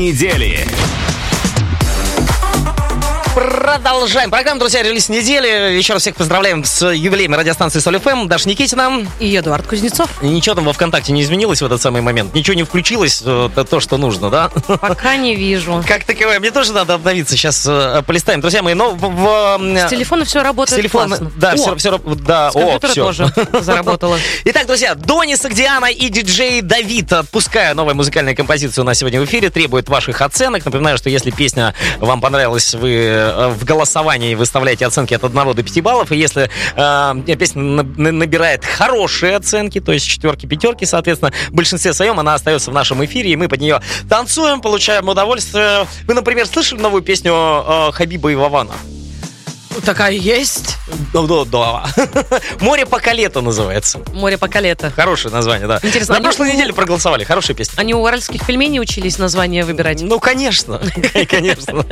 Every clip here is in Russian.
Недели. Продолжаем программу, друзья, релиз недели. Еще раз всех поздравляем с юбилеем радиостанции Соль ФМ. Даша Никитина и Эдуард Кузнецов. И ничего там во ВКонтакте не изменилось в этот самый момент? Ничего не включилось, то, что нужно, да? Пока не вижу. Как таковое, мне тоже надо обновиться. Сейчас полистаем. Друзья мои, но с телефона все работает классно. Да, все, да, с компьютера тоже заработало. Итак, друзья, Дони Согдиана и диджей Давид, отпуская новую музыкальную композицию у нас сегодня в эфире, требует ваших оценок. Напоминаю, что если песня вам понравилась, вы в голосовании выставляете оценки от 1 до 5 баллов. И если песня набирает хорошие оценки, то есть 4-5, соответственно, в большинстве своем она остается в нашем эфире, и мы под нее танцуем, получаем удовольствие. Вы, например, слышали новую песню Хабиба и Вавана? Такая есть. Да. «Море пока лето» называется. «Море пока лето». Хорошее название, да. Интересно, на прошлой неделе проголосовали. Хорошая песня. Они у уральских пельменей учились название выбирать? Ну, конечно. Конечно.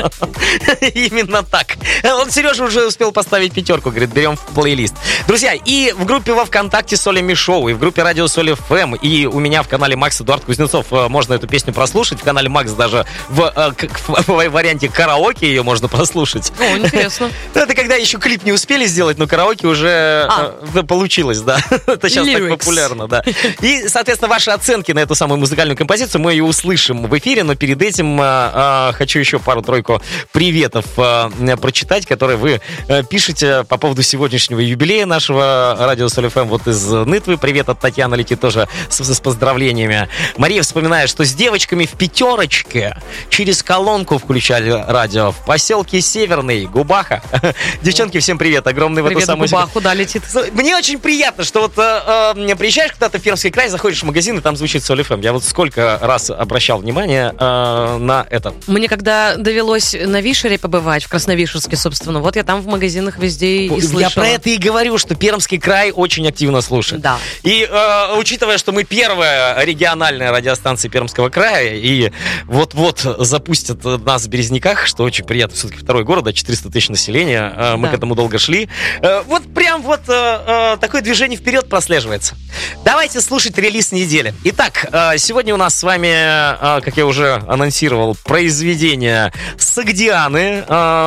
Именно так. Вот Сережа уже успел поставить 5, говорит, берем в плейлист. Друзья, и в группе во ВКонтакте Соли Ми Шоу, и в группе Радио Соль ФМ, и у меня в канале Макс Эдуард Кузнецов можно эту песню прослушать. В канале Макс даже в варианте караоке ее можно прослушать. О, интересно. Это когда еще клип не успели сделать, но караоке уже получилось, да. Это сейчас так популярно, да. И, соответственно, ваши оценки на эту самую музыкальную композицию мы ее услышим в эфире, но перед этим хочу еще пару-тройку приветов прочитать, которые вы пишете по поводу сегодняшнего юбилея нашего Радио Соль ФМ. Вот из Нытвы привет от Татьяны летит тоже с поздравлениями. Мария вспоминает, что с девочками в пятерочке через колонку включали радио в поселке Северный, Губаха. Девчонки, всем привет, огромный привет, в эту самую... Привет, куда летит? Мне очень приятно, что вот приезжаешь куда-то в Пермский край, заходишь в магазин, и там звучит Соль ФМ. Я вот сколько раз обращал внимание на это. Мне когда довелось на Вишере побывать, в Красновишерске, собственно, вот я там в магазинах везде и слышала. Я про это и говорю, что Пермский край очень активно слушает. Да. И учитывая, что мы первая региональная радиостанция Пермского края, и вот-вот запустят нас в Березняках, что очень приятно, все-таки второй город, 400 тысяч населения, мы к этому долго шли. Вот прям вот такое движение вперед прослеживается. Давайте слушать релиз недели. Итак, сегодня у нас с вами, как я уже анонсировал, произведение Согдианы,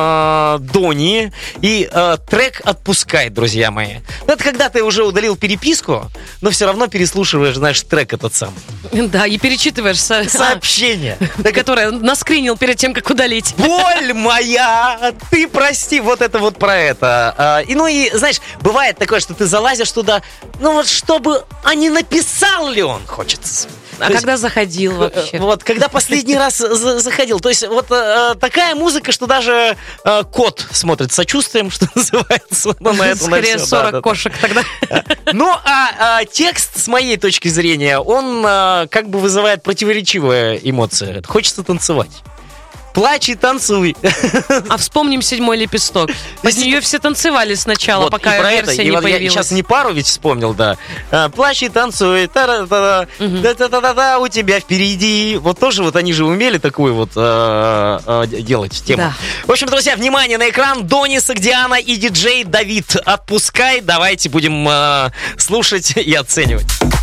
Дони и трек «Отпускай», друзья мои. Это когда ты уже удалил переписку, но все равно переслушиваешь, знаешь, трек этот сам. Да, и перечитываешь сообщение, которое наскринил перед тем, как удалить. Боль моя, ты прости, вот это вот про это. И, ну и, знаешь, бывает такое, что ты залазишь туда, ну вот чтобы, а не написал ли он, хочется. А когда есть, заходил вообще? Вот, когда последний раз заходил. То есть вот такая музыка, что даже кот смотрит с сочувствием, что называется. Скорее 40 кошек тогда. Ну, а текст, с моей точки зрения, он как бы вызывает противоречивые эмоции. Хочется танцевать. Плачь и танцуй. А вспомним «Седьмой лепесток». Под нее все танцевали сначала, вот, пока версия не появилась. Я сейчас не пару ведь вспомнил, да. Плачь и танцуй, та-да-да-да, у тебя впереди. Вот тоже вот они же умели такую вот делать тему. Да. В общем, друзья, внимание на экран. Дони Согдиана и диджей Давид. «Отпускай». Давайте будем слушать и оценивать.